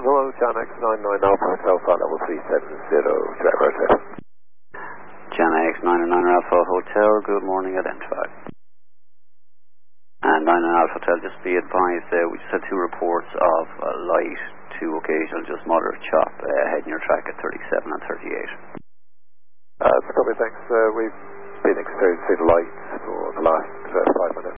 hello, John X99 Alpha Hotel, flight level 370, direct rotate. John X99 Alpha Hotel, good morning, identified. And 99 Alpha Hotel, just be advised, we just had 2 reports of light, 2 occasional, just moderate chop, heading your track at 37 and 38. Copy, thanks. We've been experiencing light for the last 5 minutes.